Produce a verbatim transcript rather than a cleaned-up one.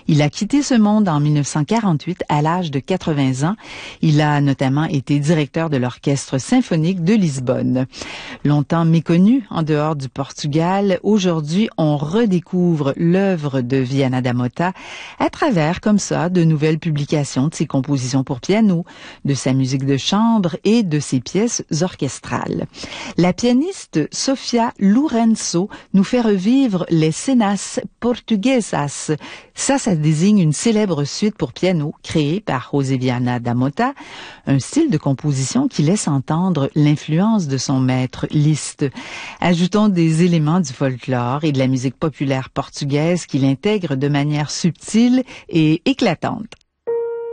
Il a quitté ce monde en mille neuf cent quarante-huit à l'âge de quatre-vingts ans. Il a notamment été directeur de l'Orchestre symphonique de Lisbonne. Longtemps méconnu en dehors du Portugal, aujourd'hui on redécouvre l'œuvre de Viana da Mota à travers comme ça de nouvelles publications de ses compositions pour piano, de sa musique de chambre et de ses pièces orchestrales. La pianiste Sofia Lourenço nous fait revivre les Cenas Portuguesas. Ça, ça désigne une célèbre suite pour piano créée par José Viana da Mota, un style de composition qui laisse entendre l'influence de son maître Liszt. Ajoutons des éléments du folklore et de la musique populaire portugaise qu'il intègre de manière subtile et éclatante.